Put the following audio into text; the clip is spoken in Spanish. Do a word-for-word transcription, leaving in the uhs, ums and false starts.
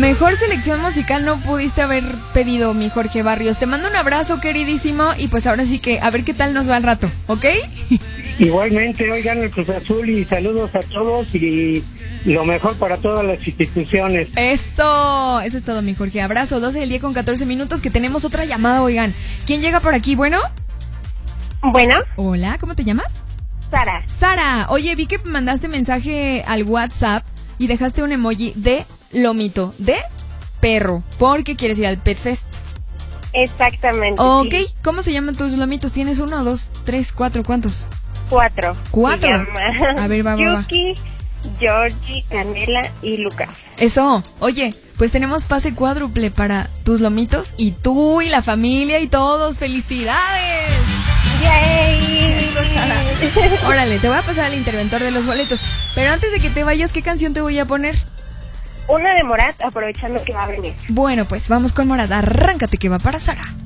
Mejor selección musical no pudiste haber pedido, mi Jorge Barrios. Te mando un abrazo, queridísimo, y pues ahora sí que a ver qué tal nos va el rato, ¿ok? Igualmente, oigan el Cruz Azul y saludos a todos y lo mejor para todas las instituciones. Eso, eso es todo, mi Jorge. Abrazo, doce del día con catorce minutos, que tenemos otra llamada, oigan. ¿Quién llega por aquí? Bueno. Bueno. Hola, ¿cómo te llamas? Sara. Sara, oye, vi que mandaste mensaje al WhatsApp y dejaste un emoji de lomito, de perro, porque quieres ir al Pet Fest. Exactamente. Ok, sí. ¿Cómo se llaman tus lomitos? ¿Tienes uno, dos, tres, cuatro? ¿Cuántos? Cuatro. ¿Cuatro? A ver, va, va, va. Yuki, Georgie, Canela y Lucas. Eso, oye, pues tenemos pase cuádruple para tus lomitos y tú y la familia y todos. ¡Felicidades! ¡Yay! Eso, Sara. Órale, te voy a pasar al interventor de los boletos. Pero antes de que te vayas, ¿qué canción te voy a poner? Una de Morat, aprovechando que va a venir. Bueno, pues vamos con Morat. Arráncate que va para Sara.